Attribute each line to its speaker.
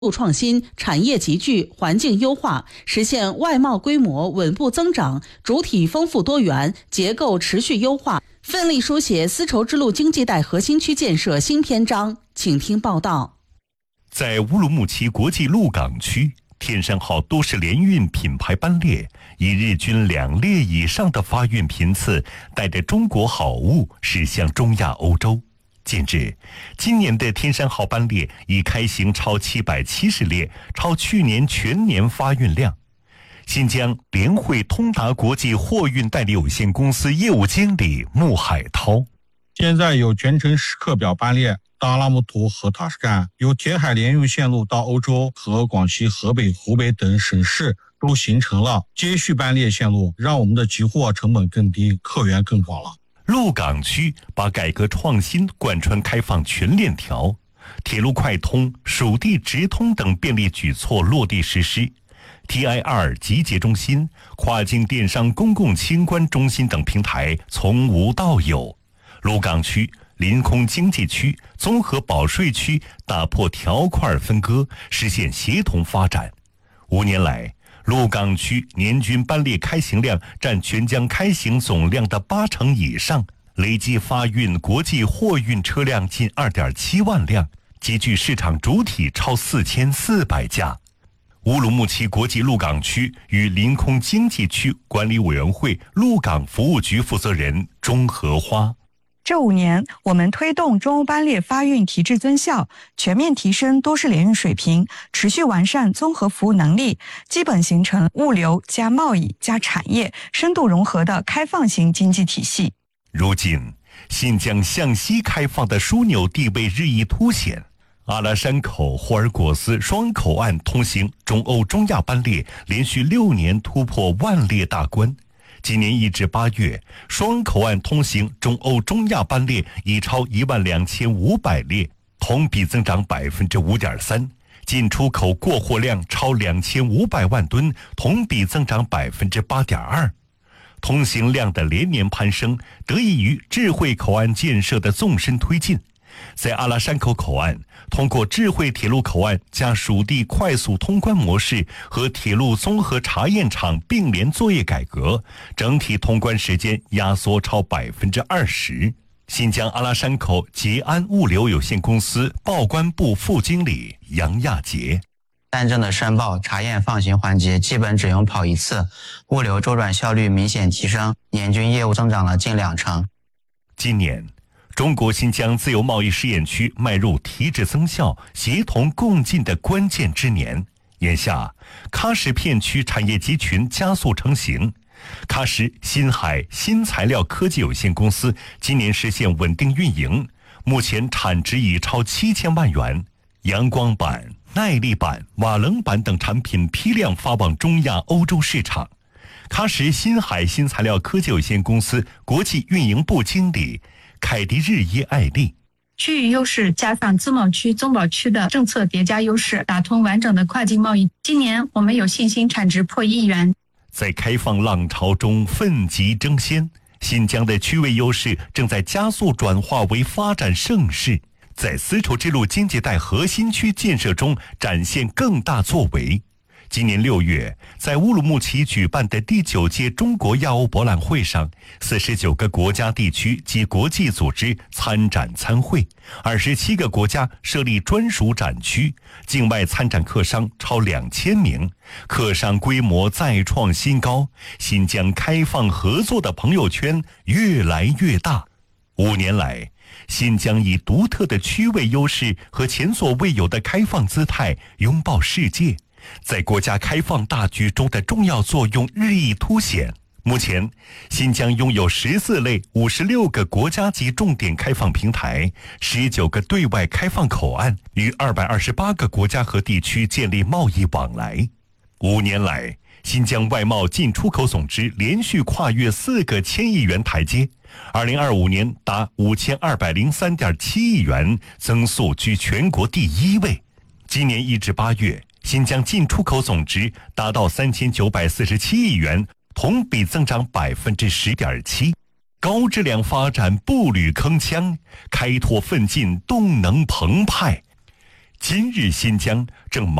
Speaker 1: 创新、产业集聚、环境优化，实现外贸规模稳步增长，主体丰富多元，结构持续优化，奋力书写丝绸之路经济带核心区建设新篇章。请听报道。
Speaker 2: 在乌鲁木齐国际陆港区，天山号都市联运品牌班列以日均2列以上的发运频次，带着中国好物驶向中亚欧洲。近日，今年的天山号班列已开行超770列，超去年全年发运量。新疆联汇通达国际货运代理有限公司业务经理穆海涛：
Speaker 3: 现在有全程时刻表班列到阿拉木图和塔什干，有铁海联运线路到欧洲和广西、河北、湖北等省市都形成了接续班列线路，让我们的集货成本更低，客源更广了。
Speaker 2: 陆港区把改革创新贯穿开放全链条，铁路快通、属地直通等便利举措落地实施。TI2 集结中心、跨境电商公共清关中心等平台从无到有。陆港区、临空经济区、综合保税区打破条块分割，实现协同发展。5年来，陆港区年均班列开行量占全疆开行总量的80%以上，累计发运国际货运车辆近2.7万辆，集聚市场主体超4400家。乌鲁木齐国际陆港区与临空经济区管理委员会陆港服务局负责人钟荷花：
Speaker 4: 这5年，我们推动中欧班列发运提质增效，全面提升都市联运水平，持续完善综合服务能力，基本形成物流加贸易加产业深度融合的开放型经济体系。
Speaker 2: 如今，新疆向西开放的枢纽地位日益凸显。阿拉山口、霍尔果斯双口岸通行中欧中亚班列连续6年突破万列大关。今年1至8月，双口岸通行中欧中亚班列已超12500列，同比增长5.3%；进出口过货量超2500万吨，同比增长8.2%。通行量的连年攀升，得益于智慧口岸建设的纵深推进。在阿拉山口口岸，通过智慧铁路口岸加属地快速通关模式和铁路综合查验场并联作业改革，整体通关时间压缩超20%。新疆阿拉山口捷安物流有限公司报关部副经理杨亚杰：
Speaker 5: 单证的申报、查验、放行环节基本只用跑1次，物流周转效率明显提升，年均业务增长了近20%。
Speaker 2: 今年，中国新疆自由贸易试验区迈入提质增效、协同共进的关键之年。眼下，喀什片区产业集群加速成型。喀什新海新材料科技有限公司今年实现稳定运营，目前产值已超7000万元。阳光板、耐力板、瓦楞板等产品批量发往中亚、欧洲市场。喀什新海新材料科技有限公司国际运营部经理凯迪日耶艾丽：
Speaker 6: 区域优势加上自贸区、综保区的政策叠加优势，打通完整的跨境贸易。今年我们有信心产值破1亿元。
Speaker 2: 在开放浪潮中奋楫争先，新疆的区位优势正在加速转化为发展盛世，在丝绸之路经济带核心区建设中展现更大作为。今年6月，在乌鲁木齐举办的第9届中国亚欧博览会上，49个国家地区及国际组织参展参会，27个国家设立专属展区，境外参展客商超2000名，客商规模再创新高，新疆开放合作的朋友圈越来越大。5年来，新疆以独特的区位优势和前所未有的开放姿态拥抱世界，在国家开放大局中的重要作用日益凸显。目前，新疆拥有14类56个国家级重点开放平台，19个对外开放口岸，与228个国家和地区建立贸易往来。5年来，新疆外贸进出口总值连续跨越4个1000亿元台阶，2025年达5203.7亿元，增速居全国第1位。今年1至8月，新疆进出口总值达到3947亿元，同比增长10.7%。高质量发展步履铿锵，开拓奋进动能澎湃。 今日新疆正